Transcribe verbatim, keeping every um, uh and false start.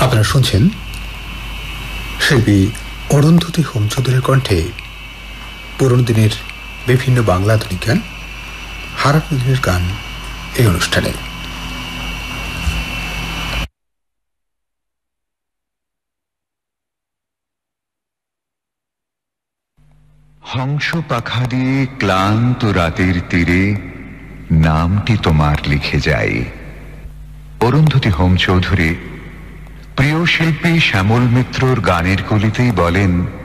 আপনারা শুনছেন শিল্পী অরুন্ধতী হোম চৌধুরীর কণ্ঠে পুরনো দিনের বিভিন্ন বাংলা আধুনিক গান, হারানো দিনের গান এই অনুষ্ঠানে। হংস পাখা দিয়ে ক্লান্ত রাতের তীরে নামটি তোমার লিখে যায়। অরুন্ধতী হোম চৌধুরী প্রিয় শিল্পী শ্যামল মিত্রর গানের কলিতেই বলেন,